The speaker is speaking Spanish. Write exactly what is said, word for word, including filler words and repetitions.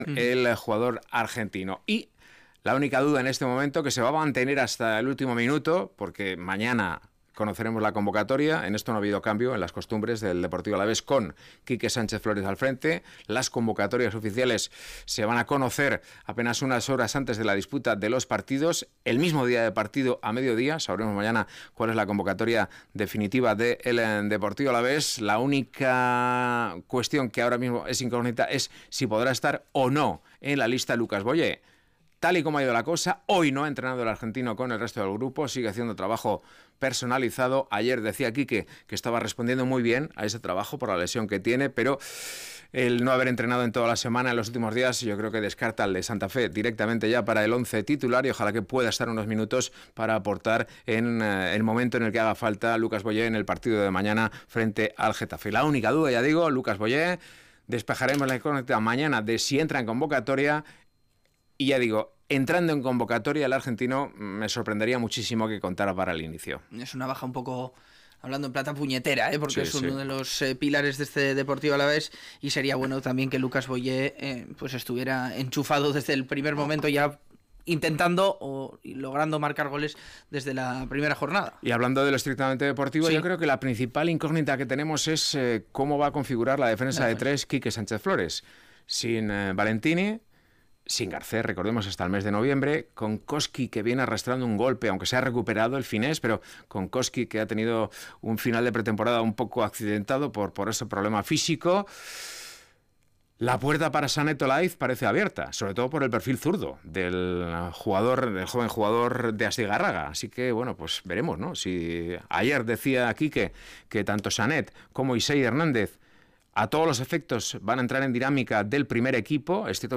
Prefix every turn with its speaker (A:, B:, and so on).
A: uh-huh. el jugador argentino. Y la única duda en este momento, que se va a mantener hasta el último minuto, porque mañana conoceremos la convocatoria. En esto no ha habido cambio en las costumbres del Deportivo Alavés, con Quique Sánchez Flores al frente. Las convocatorias oficiales se van a conocer apenas unas horas antes de la disputa de los partidos. El mismo día de partido, a mediodía, sabremos mañana cuál es la convocatoria definitiva del Deportivo Alavés. La única cuestión que ahora mismo es incógnita es si podrá estar o no en la lista Lucas Boyé. Tal y como ha ido la cosa, hoy no ha entrenado el argentino con el resto del grupo, sigue haciendo trabajo personalizado. Ayer decía Quique que estaba respondiendo muy bien a ese trabajo por la lesión que tiene, pero el no haber entrenado en toda la semana, en los últimos días, yo creo que descarta al de Santa Fe directamente ya para el once titular, y ojalá que pueda estar unos minutos para aportar en eh, el momento en el que haga falta Lucas Boyé en el partido de mañana frente al Getafe. La única duda, ya digo, Lucas Boyé, despejaremos la incógnita mañana de si entra en convocatoria. Y ya digo, entrando en convocatoria, el argentino me sorprendería muchísimo que contara para el inicio.
B: Es una baja un poco, hablando en plata, puñetera, ¿eh? Porque sí, es uno
A: sí.
B: de los eh, pilares de este Deportivo Alavés, y sería bueno también que Lucas Boyé eh, pues estuviera enchufado desde el primer momento, ya intentando o logrando marcar goles desde la primera jornada.
A: Y hablando de lo estrictamente deportivo,
B: sí.
A: yo creo que la principal incógnita que tenemos es eh, cómo va a configurar la defensa de tres Quique Sánchez Flores. Sin eh, Valentini, sin Garcés, recordemos, hasta el mes de noviembre, con Koski, que viene arrastrando un golpe, aunque se ha recuperado el finés, pero con Koski, que ha tenido un final de pretemporada un poco accidentado por, por ese problema físico. La puerta para Sanet Olaiz parece abierta, sobre todo por el perfil zurdo del jugador, del joven jugador de Astigarraga. Así que, bueno, pues veremos, ¿no? Si ayer decía Quique que tanto Sanet como Isai Hernández a todos los efectos van a entrar en dinámica del primer equipo. Es cierto